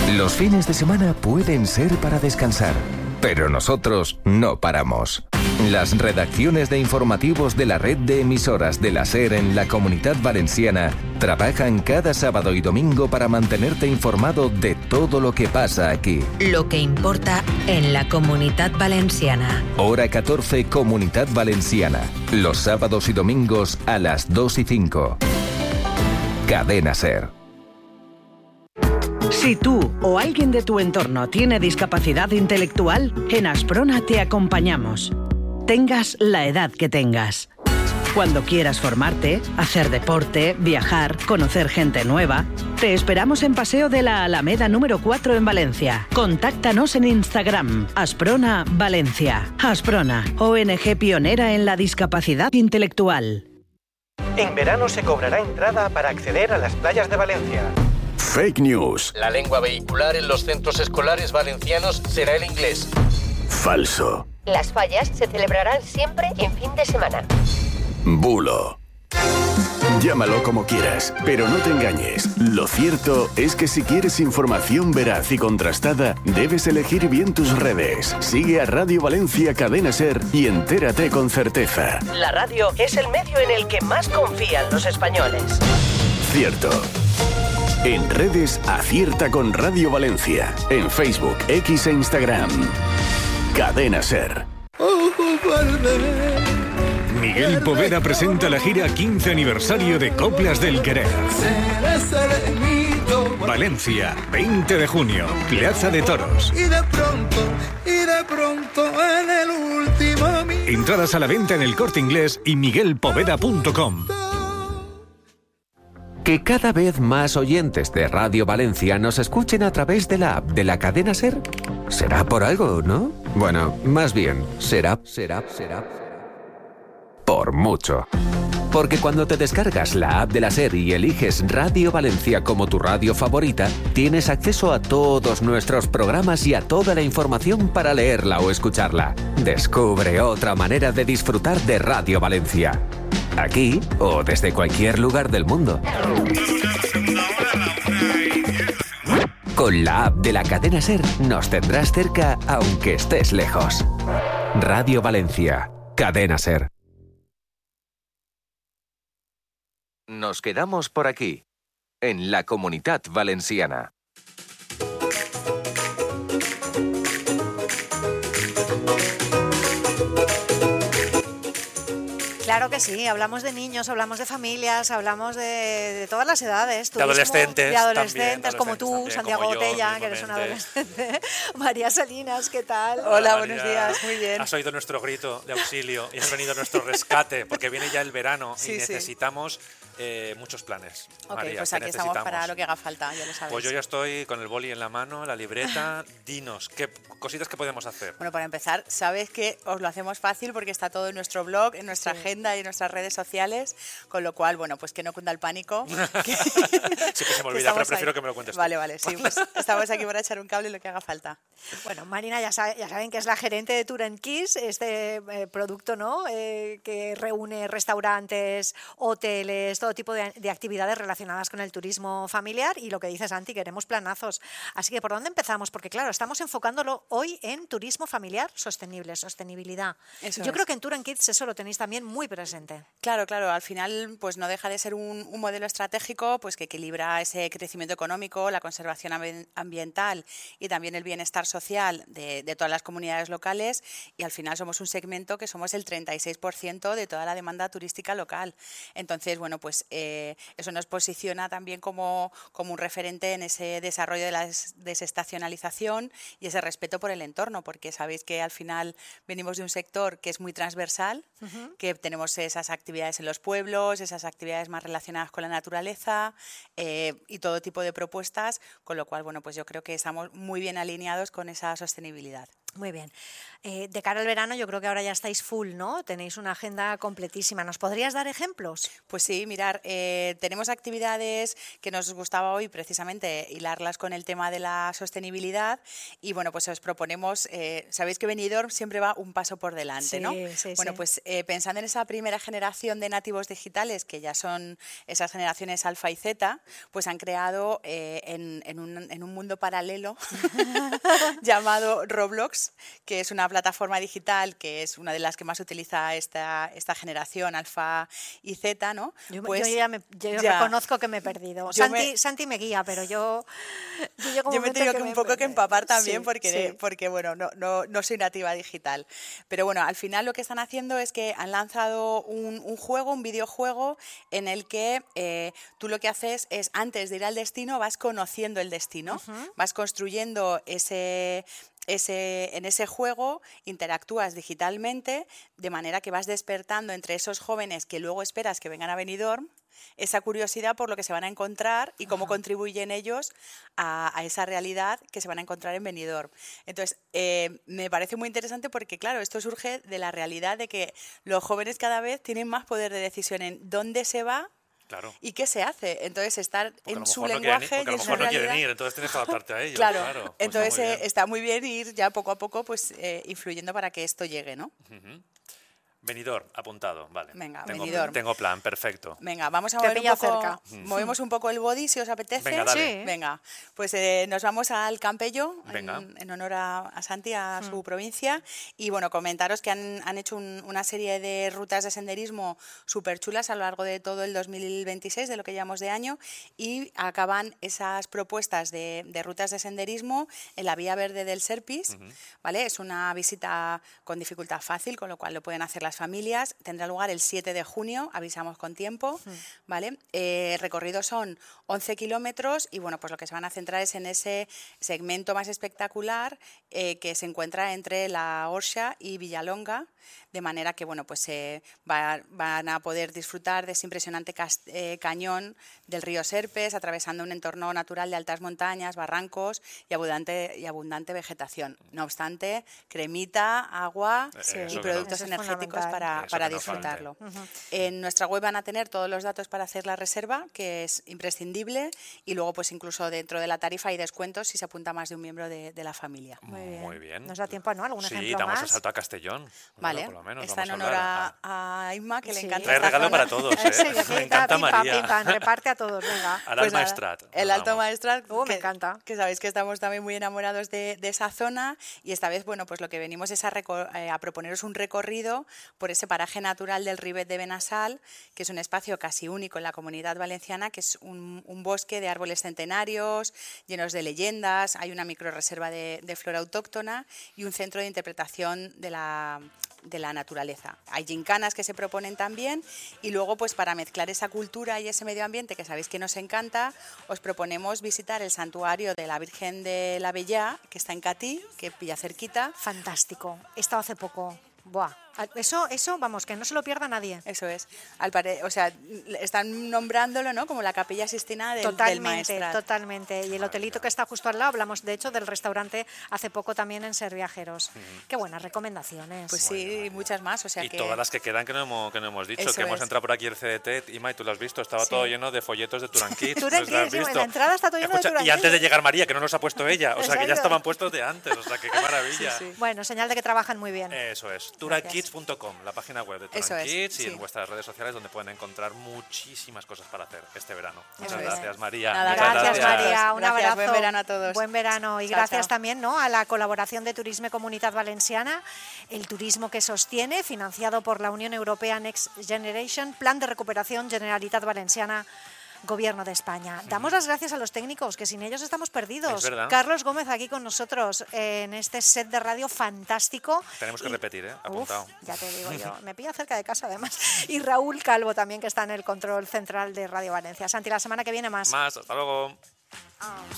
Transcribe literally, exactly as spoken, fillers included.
Los fines de semana pueden ser para descansar, pero nosotros no paramos. Las redacciones de informativos de la red de emisoras de la SER en la Comunidad Valenciana trabajan cada sábado y domingo para mantenerte informado de todo lo que pasa aquí. Lo que importa en la Comunidad Valenciana. Hora catorce, Comunidad Valenciana. Los sábados y domingos a las dos y cinco. Cadena SER. Si tú o alguien de tu entorno tiene discapacidad intelectual, en Asprona te acompañamos. Tengas la edad que tengas. Cuando quieras formarte, hacer deporte, viajar, conocer gente nueva, te esperamos en Paseo de la Alameda número cuatro en Valencia. Contáctanos en Instagram, Asprona Valencia. Asprona, O N G pionera en la discapacidad intelectual. En verano se cobrará entrada para acceder a las playas de Valencia. Fake news. La lengua vehicular en los centros escolares valencianos será el inglés. Falso. Las fallas se celebrarán siempre en fin de semana. Bulo. Llámalo como quieras, pero no te engañes. Lo cierto es que si quieres información veraz y contrastada, debes elegir bien tus redes. Sigue a Radio Valencia Cadena SER y entérate con certeza. La radio es el medio en el que más confían los españoles. Cierto. En redes, acierta con Radio Valencia. En Facebook, X e Instagram. Cadena SER. Miguel Poveda presenta la gira quince aniversario de Coplas del Querer. Valencia, veinte de junio, Plaza de Toros. Y de pronto, y de pronto en el último minuto. Entradas a la venta en El Corte Inglés y miguel poveda punto com. Que cada vez más oyentes de Radio Valencia nos escuchen a través de la app de la cadena SER. Será por algo, ¿no? Bueno, más bien, será, será, será... por mucho. Porque cuando te descargas la app de la SER y eliges Radio Valencia como tu radio favorita, tienes acceso a todos nuestros programas y a toda la información para leerla o escucharla. Descubre otra manera de disfrutar de Radio Valencia. Aquí o desde cualquier lugar del mundo. Con la app de la cadena SER nos tendrás cerca aunque estés lejos. Radio Valencia, Cadena SER. Nos quedamos por aquí, en la Comunidad Valenciana. Claro que sí, hablamos de niños, hablamos de familias, hablamos de, de todas las edades. De adolescentes. De adolescentes, también, como tú, también, Santiago como yo, Botella, que eres un adolescente. María Salinas, ¿qué tal? Hola, Hola, María. buenos días, muy bien. Has oído nuestro grito de auxilio y has venido a nuestro rescate, porque viene ya el verano sí, y sí. necesitamos eh, muchos planes. Ok, María, pues aquí estamos para lo que haga falta, ya lo sabes. Pues yo ya estoy con el boli en la mano, la libreta. Dinos, ¿qué cositas que podemos hacer? Bueno, para empezar, sabes que os lo hacemos fácil porque está todo en nuestro blog, en nuestra sí. agenda y en nuestras redes sociales, con lo cual, bueno, pues que no cunda el pánico. que, sí que se me olvida, pero prefiero ahí. que me lo cuentes tú. Vale, vale, sí, pues estamos aquí para echar un cable y lo que haga falta. Bueno, Marina, ya, sabe, ya saben que es la gerente de Tour and Kiss, este eh, producto, ¿no?, eh, que reúne restaurantes, hoteles, todo tipo de, de actividades relacionadas con el turismo familiar, y lo que dice Santi, queremos planazos. Así que, ¿por dónde empezamos? Porque, claro, estamos enfocándolo hoy en turismo familiar sostenible, sostenibilidad. Eso Yo es. creo que en Tour and Kids eso lo tenéis también muy presente. Claro, claro, al final pues no deja de ser un, un modelo estratégico pues que equilibra ese crecimiento económico, la conservación ambiental y también el bienestar social de, de todas las comunidades locales, y al final somos un segmento que somos el treinta y seis por ciento de toda la demanda turística local. Entonces, bueno, pues eh, eso nos posiciona también como, como un referente en ese desarrollo de la des desestacionalización y ese respeto por el entorno, porque sabéis que al final venimos de un sector que es muy transversal, uh-huh. que tenemos esas actividades en los pueblos, esas actividades más relacionadas con la naturaleza eh, y todo tipo de propuestas, con lo cual, bueno, pues yo creo que estamos muy bien alineados con esa sostenibilidad. Muy bien. Eh, de cara al verano yo creo que ahora ya estáis full, ¿no? Tenéis una agenda completísima. ¿Nos podrías dar ejemplos? Pues sí, mirar, eh, tenemos actividades que nos gustaba hoy precisamente hilarlas con el tema de la sostenibilidad y bueno, pues os proponemos, eh, sabéis que Benidorm siempre va un paso por delante, Sí, ¿no? sí, bueno, sí. pues eh, pensando en esa primera generación de nativos digitales, que ya son esas generaciones alfa y zeta, pues han creado eh, en, en, un, en un mundo paralelo llamado Roblox, que es una plataforma digital que es una de las que más utiliza esta, esta generación alfa y zeta, ¿no? Yo, Pues, yo ya, me, yo ya. reconozco que me he perdido. Yo Santi me- Santi me guía, pero yo yo, llego a un Yo me he momento tenido que me un poco que empapar también Sí, porque, sí. porque bueno, no, no, no soy nativa digital. Pero bueno, al final lo que están haciendo es que han lanzado un, un juego, un videojuego, en el que eh, tú lo que haces es, antes de ir al destino, vas conociendo el destino, Ujú. vas construyendo ese... Ese, en ese juego interactúas digitalmente de manera que vas despertando entre esos jóvenes que luego esperas que vengan a Benidorm esa curiosidad por lo que se van a encontrar y cómo Ajá. contribuyen ellos a, a esa realidad que se van a encontrar en Benidorm. Entonces, eh, me parece muy interesante porque, claro, esto surge de la realidad de que los jóvenes cada vez tienen más poder de decisión en dónde se va Claro. y qué se hace. Entonces, estar Porque a en lo su mejor no quieren lenguaje ir, porque a y lo en su mejor no quieren realidad. ir, entonces tienes que adaptarte a ellos. Claro, Claro, pues entonces está muy eh, bien. está muy bien ir ya poco a poco pues eh, influyendo para que esto llegue, ¿no? Ujú. Benidorm, apuntado, vale. Venga, tengo, Benidorm. tengo plan, perfecto. Venga, vamos a Te mover un pilla poco, cerca. movemos un poco el body si os apetece. Venga, dale. Sí. Venga, pues eh, nos vamos al Campello, Venga. en, en honor a, a Santi, a su provincia. Y bueno, comentaros que han, han hecho un- una serie de rutas de senderismo súper chulas a lo largo de todo el dos mil veintiséis, de lo que llevamos de año, y acaban esas propuestas de, de rutas de senderismo en la Vía Verde del Serpis, ¿vale? Es una visita con dificultad fácil, con lo cual lo pueden hacer las familias. Tendrá lugar el siete de junio, avisamos con tiempo, ¿vale? Eh, el recorrido son once kilómetros y bueno, pues lo que se van a centrar es en ese segmento más espectacular eh, que se encuentra entre la Orxa y Villalonga, de manera que bueno, pues eh, va- van a poder disfrutar de ese impresionante cas- eh, cañón del río Serpes, atravesando un entorno natural de altas montañas, barrancos y abundante, y abundante vegetación. No obstante, cremita, agua Eh, eso y que productos Eso es energéticos fundamental. para, Eso para que no falte. disfrutarlo. En nuestra web van a tener todos los datos para hacer la reserva, que es imprescindible, y luego pues incluso dentro de la tarifa hay descuentos si se apunta más de un miembro de, de la familia. Muy bien. Muy bien. ¿Nos da tiempo, no? ¿Algún Sí, ejemplo damos más? el salto a Castellón. Bueno, Vale, por lo menos está en vamos a honor hablar. a, a Inma, que le Sí. encanta Trae esta regalo zona. para todos, ¿eh? Sí, que Me encanta pim, pam, María. pim, pam, reparte a todos, venga. Al Pues Alma nada, Estrat. el Nos Alto vamos. Maestrat, Uh, me que, encanta. que sabéis que estamos también muy enamorados de, de esa zona y esta vez, bueno, pues lo que venimos es a, reco- eh, a proponeros un recorrido por ese paraje natural del Rivet de Benassal, que es un espacio casi único en la Comunidad Valenciana, que es un, un bosque de árboles centenarios, llenos de leyendas, hay una microrreserva de, de flora autóctona y un centro de interpretación de la, de la naturaleza. Hay gincanas que se proponen también y luego, pues para mezclar esa cultura y ese medio ambiente que sabéis que nos encanta, os proponemos visitar el santuario de la Virgen de la Bellá, que está en Catí, que pilla cerquita. Fantástico. He estado hace poco. Buah. Eso, eso, vamos, que no se lo pierda nadie. Eso es. Al pare- o sea, están nombrándolo, ¿no?, como la Capilla Sistina del, del Totalmente, Maestrat. totalmente. Y el hotelito que está justo al lado, hablamos de hecho del restaurante hace poco también en Ser Viajeros. Qué buenas recomendaciones. Pues sí, y muchas más. O sea Y que todas las que quedan que no hemos, que no hemos dicho, Eso que hemos es. entrado por aquí el C D T, Ima, y tú lo has visto, estaba Sí. todo lleno de folletos de Turan Kids. Turan ¿no lo has Kids, sí, visto? la entrada está todo lleno de Escucha, Turan Y antes Kids. de llegar María, que no nos ha puesto ella, o sea que ya Exacto. estaban puestos de antes, o sea que qué maravilla. Sí, sí. Bueno, señal de que trabajan muy bien. Eso es, turan kids punto com, la página web de Eso Turan es, Kids y sí. en vuestras redes sociales donde pueden encontrar muchísimas cosas para hacer este verano. Muchas Eso es. gracias, María. Nada, Muchas Gracias, gracias. María. Un Gracias, abrazo. buen verano a todos. Buen verano. Y Chao, gracias chao. también, ¿no?, a la colaboración de Turisme Comunitat Valenciana, el turismo que sostiene, financiado por la Unión Europea Next Generation, Plan de Recuperación Generalitat Valenciana, Gobierno de España. Damos las gracias a los técnicos, que sin ellos estamos perdidos. Es verdad. Carlos Gómez aquí con nosotros en este set de radio fantástico. Tenemos que Y- repetir, ¿eh? Uf, Apuntado. ya te digo yo, me pilla cerca de casa además. Y Raúl Calvo también, que está en el control central de Radio Valencia. Santi, la semana que viene más. Más, hasta luego.